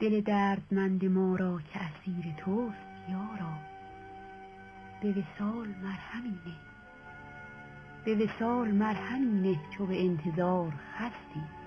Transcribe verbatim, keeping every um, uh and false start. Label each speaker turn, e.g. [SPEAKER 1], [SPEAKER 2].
[SPEAKER 1] دل دردمند ما را که اسیر توست یارا، به وصال مرهمی نه، به وصال مرهمی نه چو به انتظار خستی.